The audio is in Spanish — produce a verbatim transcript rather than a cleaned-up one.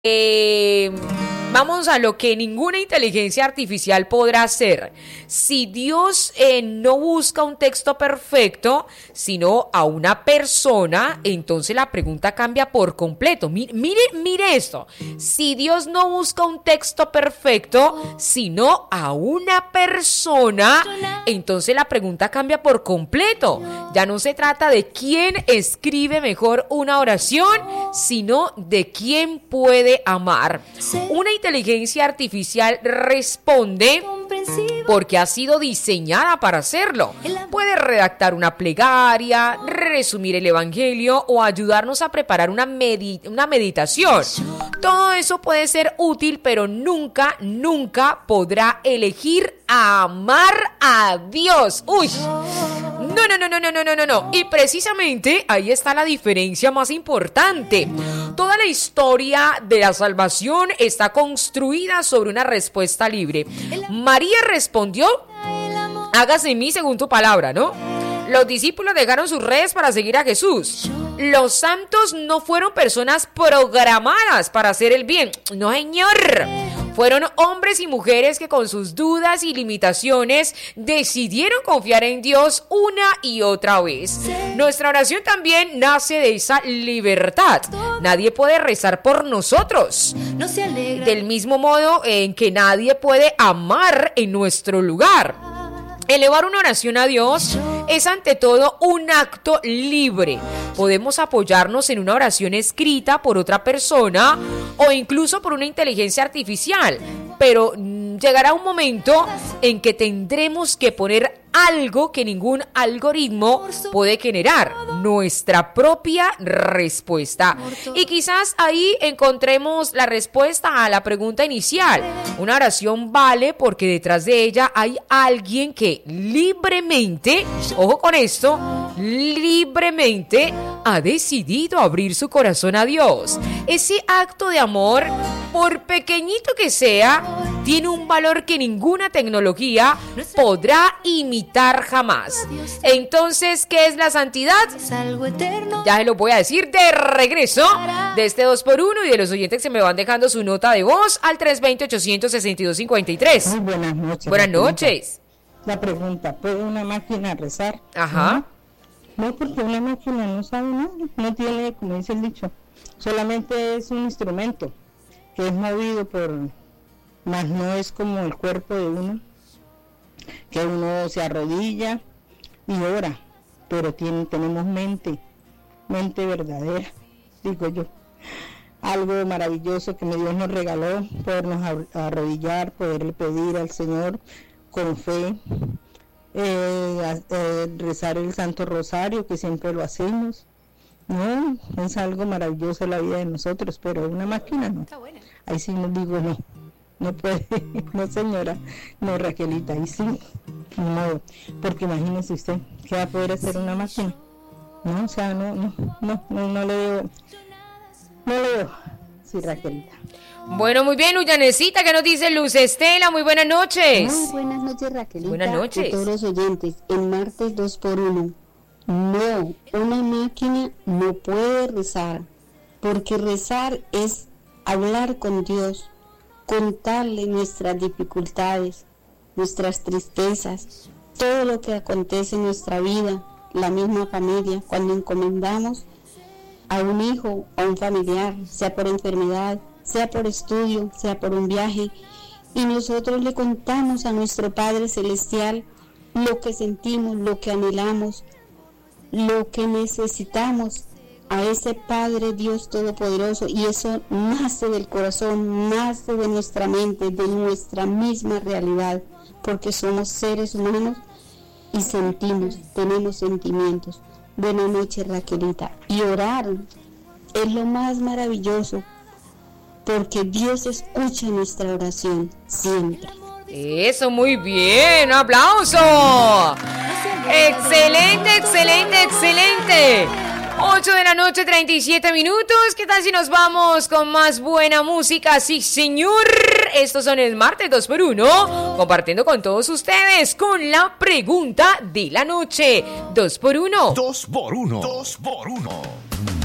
Eh, vamos a lo que ninguna inteligencia artificial podrá hacer. Si Dios eh, no busca un texto perfecto, sino a una persona, entonces la pregunta cambia por completo. Mire, mire, mire esto. Si Dios no busca un texto perfecto, sino a una persona, entonces la pregunta cambia por completo. Ya no se trata de quién escribe mejor una oración, sino de quién puede amar. Una inteligencia artificial responde porque ha sido diseñada para hacerlo. Puede redactar una plegaria, resumir el evangelio o ayudarnos a preparar una, medi- una meditación. Todo eso puede ser útil, pero nunca, nunca podrá elegir amar a Dios. Uy, no, no, no, no, no, no, no, no. Y precisamente ahí está la diferencia más importante. Toda la historia de la salvación está construida sobre una respuesta libre. María respondió: hágase en mí según tu palabra, ¿no? Los discípulos dejaron sus redes para seguir a Jesús. Los santos no fueron personas programadas para hacer el bien. No, señor. Fueron hombres y mujeres que con sus dudas y limitaciones decidieron confiar en Dios una y otra vez. Nuestra oración también nace de esa libertad. Nadie puede rezar por nosotros. Del mismo modo en que nadie puede amar en nuestro lugar. Elevar una oración a Dios es ante todo un acto libre. Podemos apoyarnos en una oración escrita por otra persona o incluso por una inteligencia artificial, pero llegará un momento en que tendremos que poner algo que ningún algoritmo puede generar, nuestra propia respuesta. Y quizás ahí encontremos la respuesta a la pregunta inicial. Una oración vale porque detrás de ella hay alguien que libremente, ojo con esto, libremente ha decidido abrir su corazón a Dios. Ese acto de amor, por pequeñito que sea, tiene un valor que ninguna tecnología podrá imitar jamás. Entonces, ¿qué es la santidad? Ya se lo voy a decir de regreso de este dos por uno y de los oyentes que se me van dejando su nota de voz al tres dos cero, ochocientos sesenta y dos cincuenta y tres. Muy buenas noches. Buenas noches. La pregunta, ¿puede una máquina rezar? Ajá. No, no, porque una máquina no sabe nada, no tiene, como dice el dicho, solamente es un instrumento que es movido por, más no es como el cuerpo de uno, que uno se arrodilla y ora, pero tiene, tenemos mente, mente verdadera, digo yo. Algo maravilloso que Dios nos regaló, podernos arrodillar, poderle pedir al Señor con fe, eh, eh, rezar el Santo Rosario, que siempre lo hacemos. No, es algo maravilloso en la vida de nosotros, pero una máquina no. Ahí sí nos digo no, no puede, no señora, no Raquelita, ahí sí, no, porque imagínese usted, ¿qué va a poder hacer una máquina? No, o sea, no, no, no, no, no le veo, no le veo, sí, Raquelita. Bueno, muy bien, Ullanecita, ¿qué nos dice Luz Estela? Muy buenas noches. Muy buenas noches, Raquelita. Buenas noches. A todos los oyentes, en martes dos por uno. No, una máquina no puede rezar, porque rezar es hablar con Dios, contarle nuestras dificultades, nuestras tristezas, todo lo que acontece en nuestra vida, la misma familia, cuando encomendamos a un hijo, a un familiar, sea por enfermedad, sea por estudio, sea por un viaje, y nosotros le contamos a nuestro Padre Celestial lo que sentimos, lo que anhelamos, lo que necesitamos, a ese Padre Dios Todopoderoso, y eso nace del corazón, nace de nuestra mente, de nuestra misma realidad, porque somos seres humanos y sentimos, tenemos sentimientos. Buenas noches, Raquelita. Y orar es lo más maravilloso, porque Dios escucha nuestra oración siempre. Eso, muy bien, un aplauso. Excelente, excelente, excelente. ocho de la noche, treinta y siete minutos. ¿Qué tal si nos vamos con más buena música? Sí, señor. Estos son el martes dos por uno, compartiendo con todos ustedes con la pregunta de la noche. dos por uno. dos por uno. dos por uno.